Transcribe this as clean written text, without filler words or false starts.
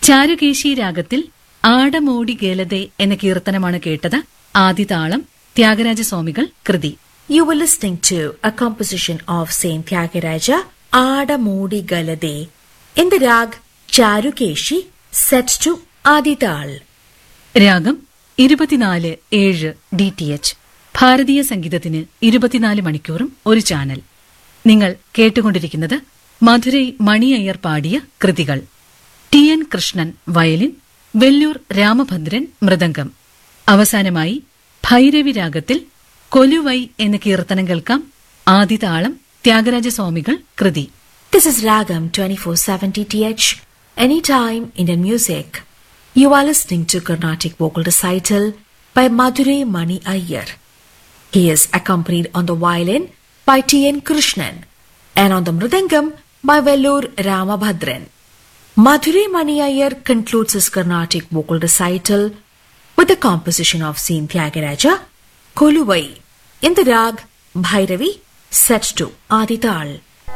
ചാരുകേശി രാഗത്തിൽ ആടമോടി ഗേലതെ എന്ന കീർത്തനമാണ് കേട്ടത്. ആദിതാളം ത്യാഗരാജസ്വാമികൾ കൃതി. You were listening to a composition of Saint Tyagaraja, Adamodi Galade, in the rag Charukeshi, set to Adital. രാഗം 24/7 DTH. ഭാരതീയ സംഗീതത്തിന് 24 മണിക്കൂറും ഒരു ചാനൽ. നിങ്ങൾ കേട്ടുകൊണ്ടിരിക്കുന്നത് മധുരൈ മണി അയ്യർ പാടിയ കൃതികൾ. TN Krishnan violin, Vellore Ramabhadran mridangam. അവസാനമായി ഭൈരവി രാഗത്തിൽ കൊലുവൈ എന്ന കീർത്തനം കേൾക്കാം. ആദിതാളം ത്യാഗരാജസ്വാമികൾ കൃതി. This is Ragam 24/7 DTH, anytime Indian music. You are listening to Carnatic vocal recital by Madurai Mani Iyer. He is accompanied on the violin by TN Krishnan and on the mridangam by Vellur Ramabhadran. Madurai Mani Iyer concludes his Carnatic vocal recital with the composition of Saint Tyagaraja, Koluvai, in the rag Bhairavi, set to Adital.